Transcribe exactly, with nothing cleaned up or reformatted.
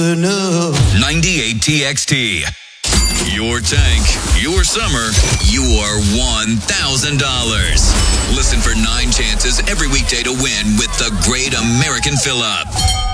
ninety-eight T X T. Your tank, your summer, your one thousand dollars. Listen for nine chances every weekday to win with the Great American Fill-Up.